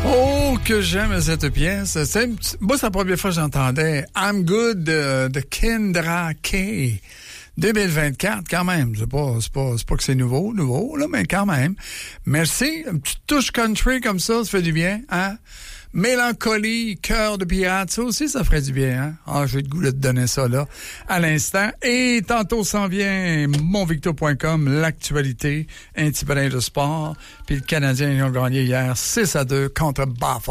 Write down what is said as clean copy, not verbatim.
Oh, que j'aime cette pièce. Moi, c'est la première fois que j'entendais I'm Good de Kendra Kay. 2024, quand même. C'est pas que c'est nouveau, là, mais quand même. Merci. Une petite touche country comme ça fait du bien, hein? Mélancolie, cœur de pirate, ça aussi, ça ferait du bien, hein? Ah, j'ai le goût de te donner ça, là, à l'instant. Et tantôt s'en vient monvictor.com, l'actualité, un petit brin de sport. Puis le Canadien, ils ont gagné hier 6-2 contre Buffalo.